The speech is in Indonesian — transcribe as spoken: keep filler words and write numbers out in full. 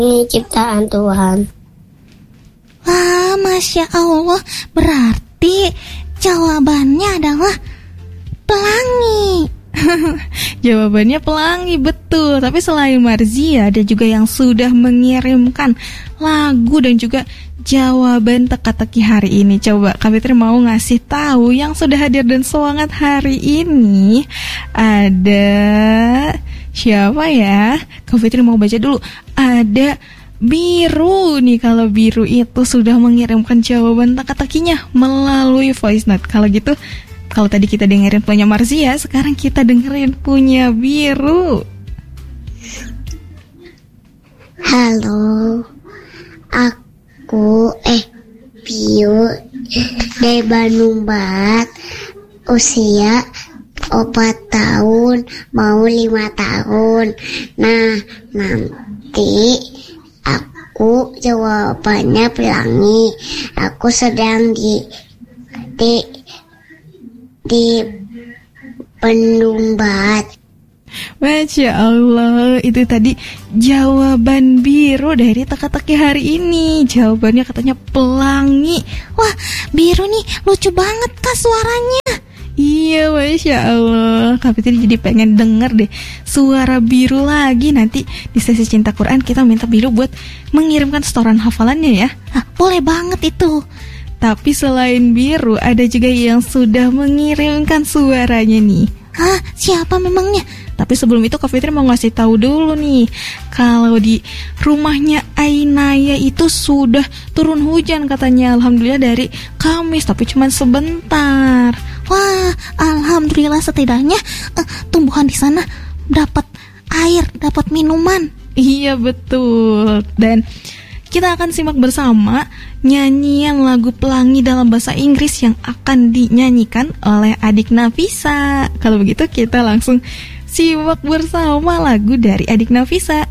Ini ciptaan Tuhan. Wah, Masya Allah. Berarti jawabannya adalah pelangi. Jawabannya pelangi, betul. Tapi selain Marzia, ada juga yang sudah mengirimkan lagu dan juga jawaban teka-teki hari ini. Coba Kak Fitri mau ngasih tahu yang sudah hadir dan semangat hari ini. Ada siapa ya? Kak Fitri mau baca dulu. Ada Biru nih. Kalau Biru itu sudah mengirimkan jawaban teka-tekinya melalui voice note. Kalau gitu, kalau tadi kita dengerin punya Marzia, sekarang kita dengerin punya Biru. Halo, aku eh Piu dari Bandung Barat, usia empat tahun mau lima tahun. Nah, nanti aku jawabannya pelangi. Aku sedang di di di Bandung Barat. Masya Allah, itu tadi jawaban Biru dari teka-teki hari ini. Jawabannya katanya pelangi. Wah, Biru nih lucu banget Kak suaranya. Iya, Masya Allah. Kak Fitri jadi pengen denger deh suara Biru lagi. Nanti di sesi Cinta Quran kita minta Biru buat mengirimkan setoran hafalannya ya. Hah, boleh banget itu. Tapi selain Biru, ada juga yang sudah mengirimkan suaranya nih. Hah, siapa memangnya? Tapi sebelum itu Kak Fitri mau ngasih tahu dulu nih, kalau di rumahnya Ainaya itu sudah turun hujan katanya. Alhamdulillah dari Kamis, tapi cuma sebentar. Wah, alhamdulillah setidaknya uh, tumbuhan di sana dapat air, dapat minuman. Iya betul. Dan kita akan simak bersama nyanyian lagu Pelangi dalam bahasa Inggris yang akan dinyanyikan oleh adik Nafisa. Kalau begitu kita langsung simak bersama lagu dari adik Nafisa.